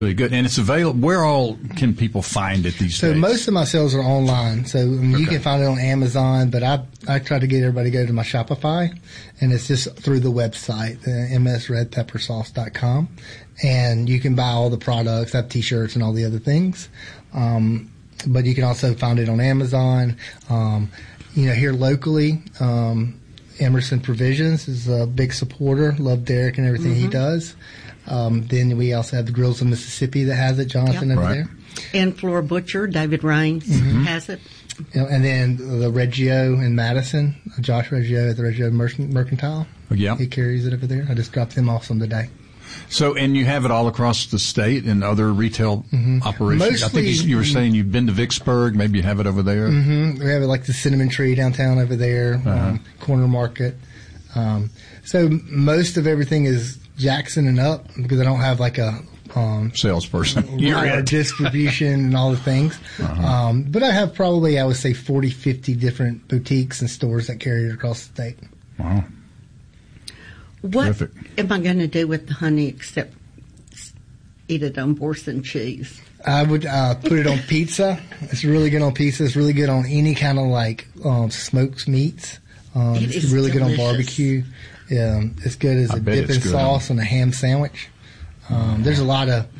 Really good. And it's available. Where all can people find it these days? So most of my sales are online. So you can find it on Amazon, but I try to get everybody to go to my Shopify, and it's just through the website, msredpeppersauce.com. And you can buy all the products. I have T-shirts and all the other things. But you can also find it on Amazon. Here locally, Emerson Provisions is a big supporter. Love Derek and everything he does. Then we also have the Grills of Mississippi that has it, Jonathan over there. And Flora Butcher, David Raines has it. And then the Reggio in Madison, Josh Reggio at the Reggio Mercantile. Yeah. He carries it over there. I just dropped him off some today. So, and you have it all across the state in other retail operations? Mostly, I think you were saying you've been to Vicksburg. Maybe you have it over there? We have it like the Cinnamon Tree downtown over there, Corner Market. So most of everything is Jackson and up because I don't have like a salesperson. You're distribution and all the things. But I have probably, I would say, 40, 50 different boutiques and stores that carry it across the state. Wow. What am I going to do with the honey except eat it on Boursin cheese? I would put it on pizza. It's really good on pizza. It's really good on any kind of like smoked meats. It's really good on barbecue. It's good as a dipping sauce on a ham sandwich. There's a lot of,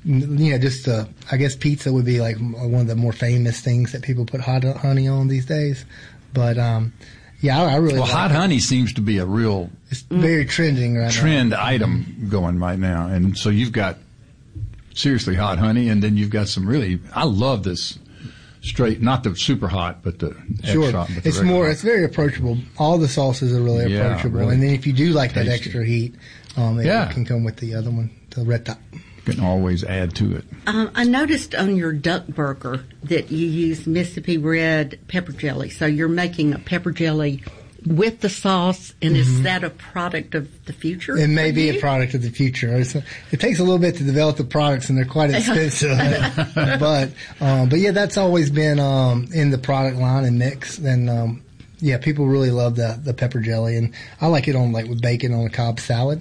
I guess pizza would be like one of the more famous things that people put hot honey on these days. But, I really like hot honey seems to be a real it's very trending right trend now. Item going right now. And so you've got seriously hot honey, and then you've got some really, I love this straight, not the super hot, but the extra hot. But it's more, it's very approachable. All the sauces are really approachable. Really and then if you do like tasty. that extra heat, it can come with the other one, the red top. You can always add to it. I noticed on your duck burger that you use Mississippi Red pepper jelly. So you're making a pepper jelly with the sauce, and is that a product of the future? It may be a product of the future. It takes a little bit to develop the products, and they're quite expensive. but yeah, that's always been in the product line and mix. And people really love the pepper jelly, and I like it on like with bacon on a Cobb salad,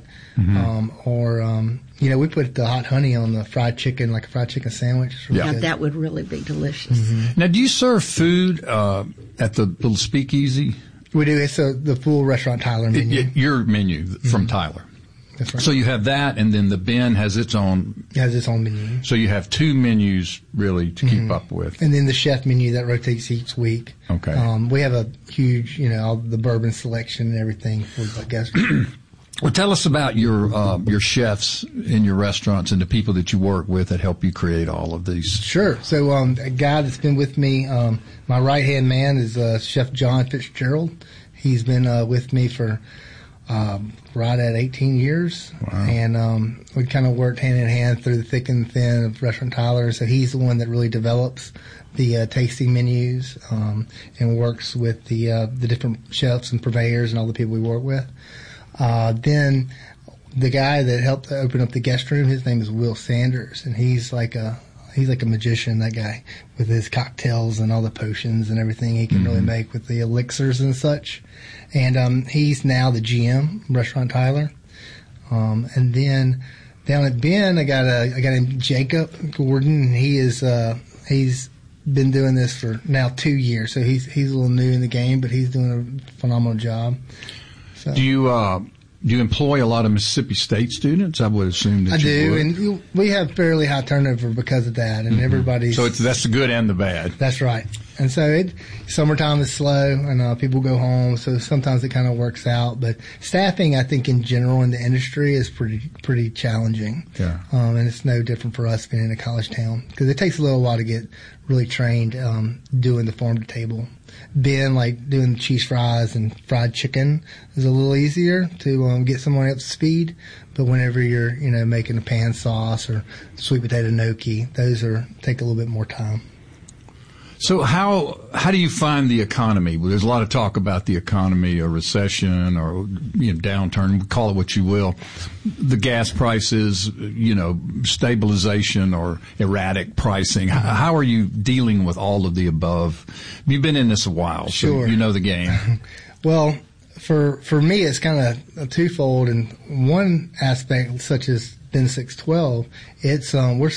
we put the hot honey on the fried chicken, like a fried chicken sandwich. Really good. That would really be delicious. Now, do you serve food at the little speakeasy? We do. It's the full Restaurant Tyler menu. Your menu from Tyler. That's right. So you have that, and then the bin has its own. It has its own menu. So you have two menus really to keep up with. And then the chef menu that rotates each week. Okay. We have a huge, all the bourbon selection and everything for the guests. Well, tell us about your chefs in your restaurants and the people that you work with that help you create all of these. Sure. So a guy that's been with me, my right-hand man is Chef John Fitzgerald. He's been with me for right at 18 years. Wow. And we kind of worked hand in hand through the thick and thin of Restaurant Tyler. So he's the one that really develops the tasting menus and works with the different chefs and purveyors and all the people we work with. Then the guy that helped open up the guest room, his name is Will Sanders, and he's like a magician, that guy, with his cocktails and all the potions and everything he can really make with the elixirs and such. And he's now the GM, Restaurant Tyler. And then down at Ben, I got named Jacob Gordon, and he's been doing this for now 2 years, so he's a little new in the game, but he's doing a phenomenal job. So. Do you employ a lot of Mississippi State students? I would assume that you would. And we have fairly high turnover because of that, and everybody's. So that's the good and the bad. That's right. And so summertime is slow, and people go home, so sometimes it kind of works out. But staffing, I think, in general in the industry is pretty challenging. Yeah. And it's no different for us being in a college town because it takes a little while to get really trained doing the farm to table. Ben, like doing the cheese fries and fried chicken, is a little easier to get someone up to speed. But whenever you're, making a pan sauce or sweet potato gnocchi, those take a little bit more time. So how do you find the economy? Well, there's a lot of talk about the economy, or recession, or downturn, call it what you will. The gas prices, stabilization or erratic pricing. How are you dealing with all of the above? You've been in this a while, so you know the game. Well, for me, it's kind of a twofold, and one aspect, such as Ben 612, it's we're